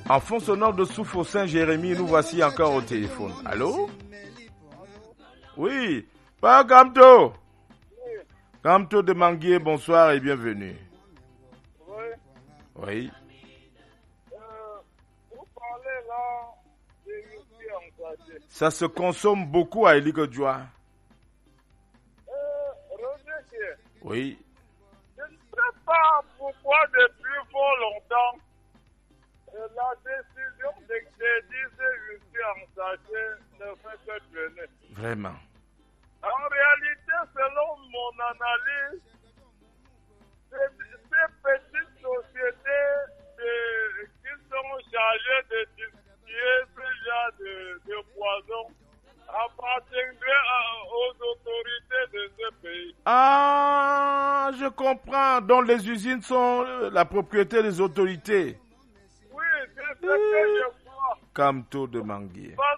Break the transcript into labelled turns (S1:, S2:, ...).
S1: En fond sonore de Soufo Saint-Jérémy, nous voici encore au téléphone. Allô? Oui, pas Gamto. Gamto de Manguier, bonsoir et bienvenue. Oui.
S2: Vous parlez là de Russie engagée.
S1: Ça se consomme beaucoup à Eligodjoa.
S2: Roger,
S1: Oui.
S2: je ne sais pas pourquoi depuis fort longtemps la décision d'expédier Russie engagée ne fait que traîner.
S1: Vraiment.
S2: En réalité, selon mon analyse, ces petites sociétés qui sont chargées de distribuer ce genre de poison appartiendraient aux autorités de ce pays.
S1: Ah, je comprends. Donc les usines sont la propriété des autorités.
S2: Oui, c'est ce que je crois.
S1: Gamto de Manguier.
S2: Parce